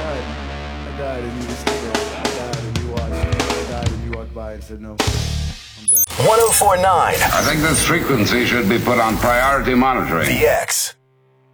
I died and you were still there. I died and you watched. I died and you walked by and said no. I'm dead. 1049. I think this frequency should be put on priority monitoring. The X.